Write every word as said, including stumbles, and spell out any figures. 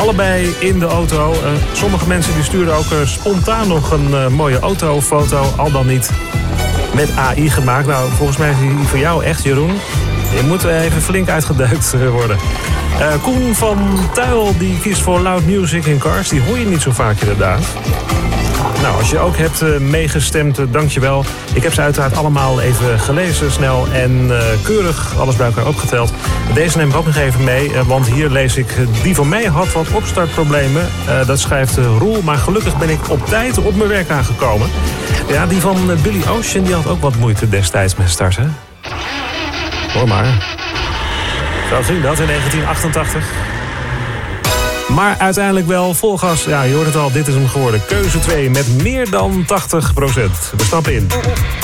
Allebei in de auto. Uh, sommige mensen die sturen ook uh, spontaan nog een uh, mooie autofoto. Al dan niet met A I gemaakt. Nou, volgens mij is die voor jou echt, Jeroen. Je moet even flink uitgedeukt worden. Uh, Koen van Tuil die kiest voor loud music in cars. Die hoor je niet zo vaak inderdaad. Nou, als je ook hebt uh, meegestemd, uh, dankjewel. Ik heb ze uiteraard allemaal even gelezen snel en uh, keurig alles bij elkaar opgeteld. Deze neem ik ook nog even mee, uh, want hier lees ik... Uh, die van mij had wat opstartproblemen. Uh, dat schrijft uh, Roel, maar gelukkig ben ik op tijd op mijn werk aangekomen. Ja, die van uh, Billy Ocean die had ook wat moeite destijds met starten. Hoor maar. Zo ging dat in negentien achtentachtig. Maar uiteindelijk wel vol gas. Ja, je hoort het al, dit is hem geworden. Keuze twee met meer dan tachtig procent. We stappen in.